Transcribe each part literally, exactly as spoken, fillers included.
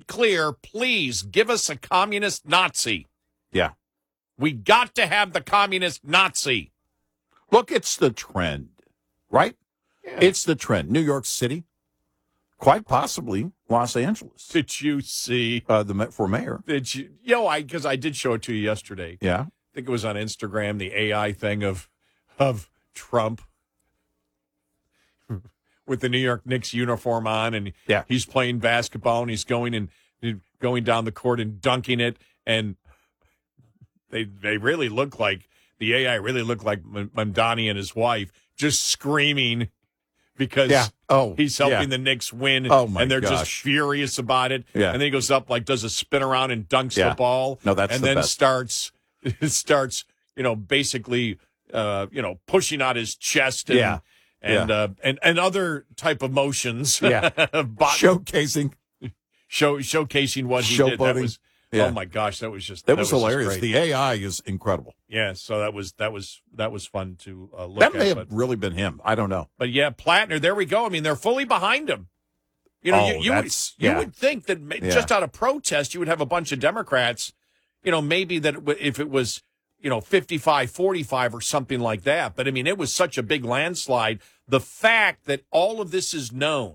clear, please give us a communist Nazi. Yeah. We got to have the communist Nazi. Look, it's the trend, right? Yeah. It's the trend. New York City, quite possibly Los Angeles. Did you see? Uh, the for mayor. Did you? Yo, I because I did show it to you yesterday. Yeah. I think it was on Instagram, the A I thing of of Trump with the New York Knicks uniform on, and yeah. he's playing basketball, and he's going and going down the court and dunking it, and they they really look like the A I really looked like Mamdani and his wife just screaming because yeah. oh, he's helping yeah. the Knicks win, oh my and they're gosh. just furious about it. Yeah. And then he goes up, like, does a spin around and dunks yeah. the ball. No, that's and the then best. starts starts, you know, basically, uh, you know, pushing out his chest and yeah. and yeah. Uh, and and other type of motions. Yeah, showcasing, show showcasing what he Showboating. did. That was yeah. oh my gosh, that was just that, that was, was hilarious. Just the A I is incredible. Yeah, so that was that was that was fun to uh, look that at. That may have but, really been him. I don't know. But yeah, Plattner. There we go. I mean, they're fully behind him. You know, oh, you, you, would, you yeah. would think that yeah. just out of protest, you would have a bunch of Democrats, you know, maybe that if it was, you know, fifty-five forty-five or something like that. But, I mean, it was such a big landslide. The fact that all of this is known,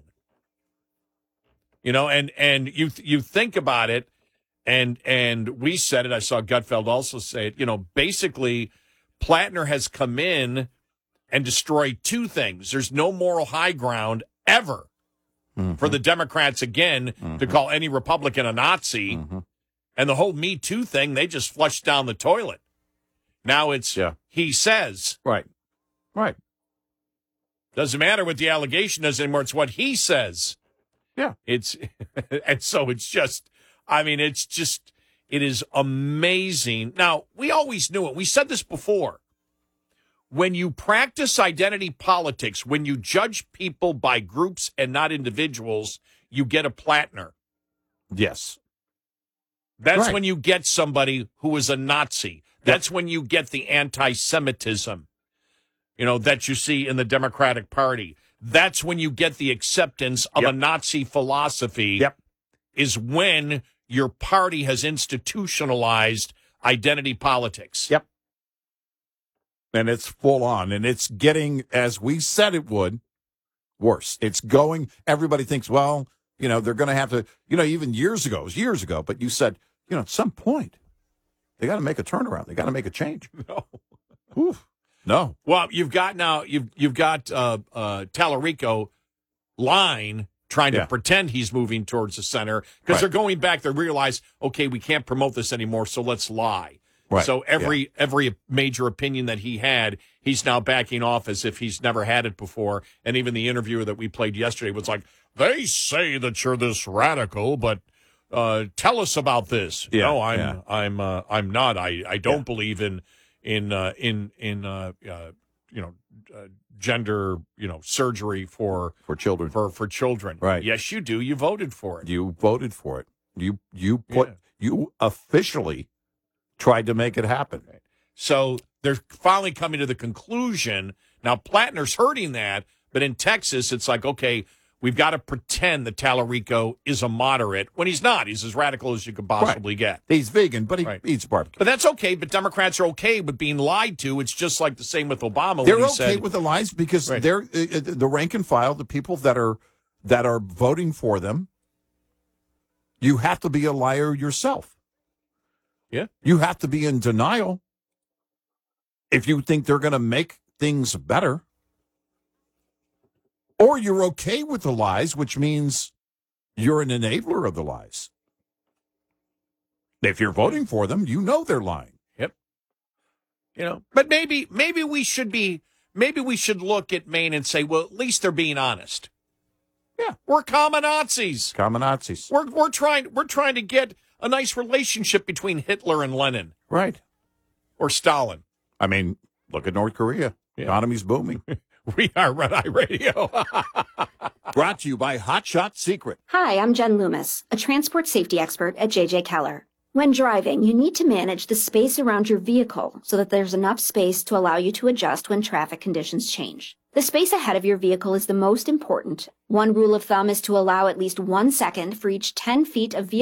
you know, and, and you you think about it, and and we said it, I saw Gutfeld also say it, you know, basically Plattner has come in and destroyed two things. There's no moral high ground ever. Mm-hmm. For the Democrats, again, mm-hmm. to call any Republican a Nazi. Mm-hmm. And the whole Me Too thing, they just flushed down the toilet. Now it's, yeah. he says. Right. Right. Doesn't matter what the allegation is anymore. It's what he says. Yeah. It's, and so it's just, I mean, it's just, it is amazing. Now, we always knew it. We said this before. When you practice identity politics, when you judge people by groups and not individuals, you get a Plattner. Yes. That's right. when you get somebody who is a Nazi. That's yep. when you get the anti-Semitism, you know, that you see in the Democratic Party. That's when you get the acceptance of yep. a Nazi philosophy, yep. is when your party has institutionalized identity politics. Yep. And it's full on, and it's getting, as we said it would, worse. It's going, everybody thinks, well, you know, they're going to have to, you know, even years ago, it was years ago, but you said, you know, at some point, they got to make a turnaround. They got to make a change. No. Oof. No. Well, you've got now, you've you've got uh, uh, Tallarico line trying to yeah. pretend he's moving towards the center because right. they're going back. They realize, okay, we can't promote this anymore, so let's lie. Right. So every yeah. every major opinion that he had, he's now backing off as if he's never had it before. And even the interviewer that we played yesterday was like, they say that you're this radical, but uh, tell us about this. Yeah. No, I'm yeah. I'm uh, I'm not. I, I don't yeah. believe in in uh, in in uh, uh, you know uh, gender you know surgery for for children for for children. Right. Yes, you do. You voted for it. You voted for it. You you put yeah. you officially tried to make it happen. So they're finally coming to the conclusion. Now, Plattner's hurting that, but in Texas, it's like, okay, we've got to pretend that Tallarico is a moderate when he's not. He's as radical as you could possibly right. get. He's vegan, but he right. eats barbecue. But that's okay. But Democrats are okay with being lied to. It's just like the same with Obama. They're when he okay said, with the lies because right. they're uh, the rank and file, the people that are that are voting for them. You have to be a liar yourself. Yeah. You have to be in denial if you think they're going to make things better. Or you're okay with the lies, which means you're an enabler of the lies. If you're voting for them, you know they're lying. Yep. You know, but maybe maybe we should be maybe we should look at Maine and say, well, at least they're being honest. Yeah. We're common Nazis. Common Nazis. We're we're trying we're trying to get a nice relationship between Hitler and Lenin. Right. Or Stalin. I mean, look at North Korea. Yeah. Economy's booming. We are Red Eye Radio. Brought to you by Hot Shot Secret. Hi, I'm Jen Loomis, a transport safety expert at J J Keller. When driving, you need to manage the space around your vehicle so that there's enough space to allow you to adjust when traffic conditions change. The space ahead of your vehicle is the most important. One rule of thumb is to allow at least one second for each ten feet of vehicle